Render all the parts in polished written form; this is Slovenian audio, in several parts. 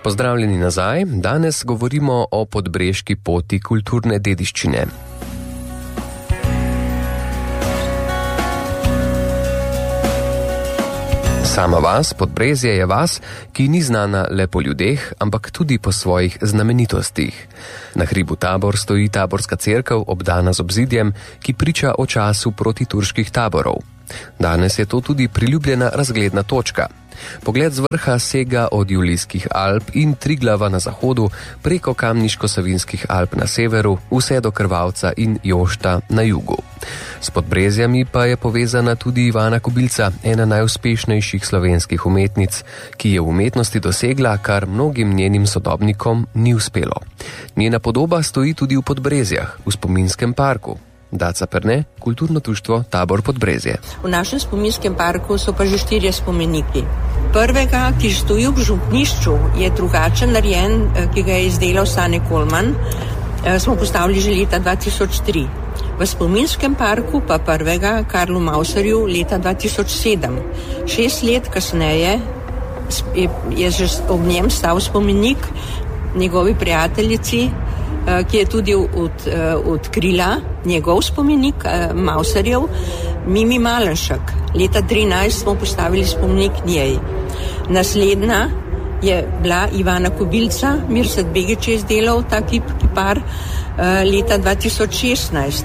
Pozdravljeni nazaj, danes govorimo o podbreški poti kulturne dediščine. Sama vas, Podbrezje, je vas, ki ni znana le po ljudeh, ampak tudi po svojih znamenitostih. Na hribu Tabor stoji taborska cerkev, obdana z obzidjem, ki priča o času protiturških taborov. Danes je to tudi priljubljena razgledna točka. Pogled z vrha sega od Julijskih Alp in Triglava na zahodu preko Kamniško-Savinjskih Alp na severu, vse do Krvavca in Jošta na jugu. S Podbrezjami pa je povezana tudi Ivana Kobilca, ena najuspešnejših slovenskih umetnic, ki je v umetnosti dosegla, kar mnogim njenim sodobnikom ni uspelo. Njena podoba stoji tudi v Podbrezjah, v spominskem parku. Daca Perne, Kulturno društvo Tabor Podbrezje. V našem spominskem parku so pa že 4 spomeniki. Prvega, ki stoji v župnišču, je drugačen narejen, ki ga je izdelal Stane Kolman, smo postavili že leta 2003. V spominskem parku pa prvega, Karlu Mauserju, leta 2007. 6 let kasneje je že ob njem stal spomenik njegovi prijateljici, ki je tudi odkrila njegov spomenik, Mauserjev, Mimi Malenšek. Leta 2013 smo postavili spomenik njej. Naslednja je bila Ivana Kobilca, Mirsad Begić je izdelal ta kipar leta 2016.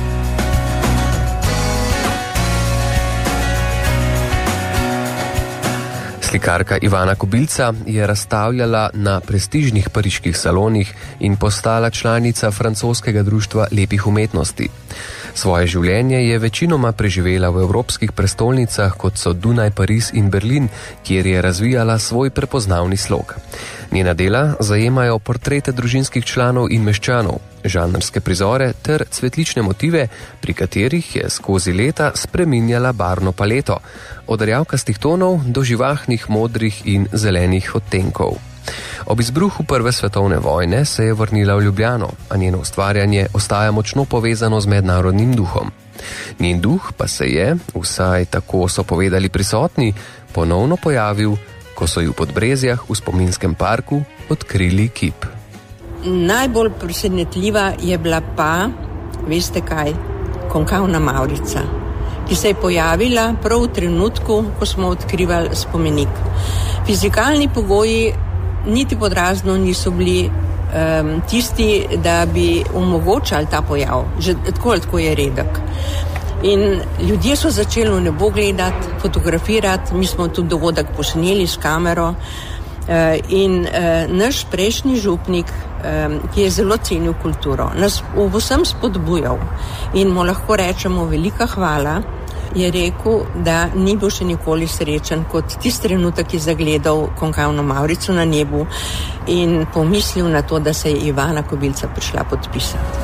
Slikarka Ivana Kobilca je razstavljala na prestižnih pariških salonih in postala članica francoskega društva lepih umetnosti. Svoje življenje je večinoma preživela v evropskih prestolnicah, kot so Dunaj, Pariz in Berlin, kjer je razvijala svoj prepoznavni slog. Njena dela zajemajo portrete družinskih članov in meščanov, žanrske prizore ter cvetlične motive, pri katerih je skozi leta spreminjala barvno paleto, od rjavkastih tonov do živahnih modrih in zelenih odtenkov. Ob izbruhu Prve svetovne vojne se je vrnila v Ljubljano, a njeno ustvarjanje ostaja močno povezano z mednarodnim duhom. Njen duh pa se je, vsaj tako so povedali prisotni, ponovno pojavil, ko so ji v Podbrezjah v spominskem parku odkrili kip. Najbolj presenetljiva je bila pa, veste kaj, konkavna mavrica, ki se je pojavila prav v trenutku, ko smo odkrivali spomenik. Fizikalni pogoji niti pod razno niso bili tisti, da bi omogočali ta pojav. Že tako je redek. In ljudje so začeli v nebo gledati, fotografirati, mi smo tudi dogodek posneli s kamero in naš prejšnji župnik, ki je zelo cenil kulturo, nas vsem spodbujal in mu lahko rečemo velika hvala, je rekel, da ni bil še nikoli srečen kot tisti trenutek, ki je zagledal konkavno mavrico na nebu in pomislil na to, da se je Ivana Kobilca prišla podpisati.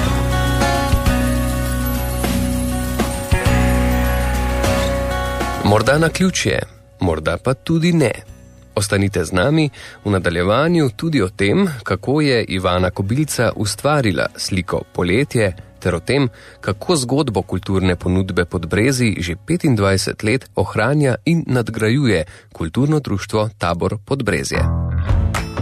Morda naključje, morda pa tudi ne. Ostanite z nami v nadaljevanju tudi o tem, kako je Ivana Kobilca ustvarila sliko Poletje, ter o tem, kako zgodbo kulturne ponudbe Podbrezij že 25 let ohranja in nadgrajuje Kulturno društvo Tabor Podbrezje.